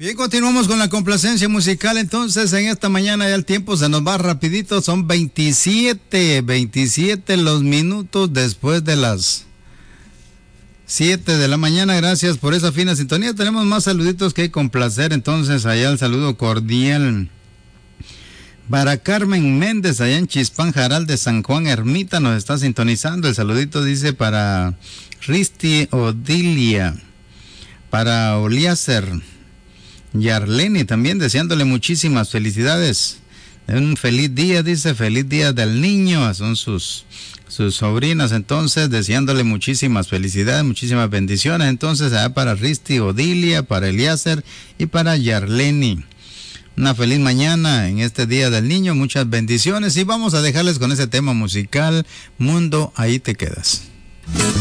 Bien, continuamos con la complacencia musical. Entonces, en esta mañana ya el tiempo se nos va rapidito. Son 27 los minutos después de las 7 de la mañana. Gracias por esa fina sintonía. Tenemos más saluditos que complacer. Entonces, allá el saludo cordial para Carmen Méndez, allá en Chispán Jaral de San Juan Ermita, nos está sintonizando. El saludito dice para Risti Odilia, para Oliacer y Arleni también, deseándole muchísimas felicidades. Un feliz día, dice, feliz día del niño. Son sus sobrinas, entonces, deseándole muchísimas felicidades, muchísimas bendiciones. Entonces, allá para Risti Odilia, para Eliacer y para Yarleni. Una feliz mañana en este Día del Niño, muchas bendiciones. Y vamos a dejarles con ese tema musical, Mundo, ahí te quedas.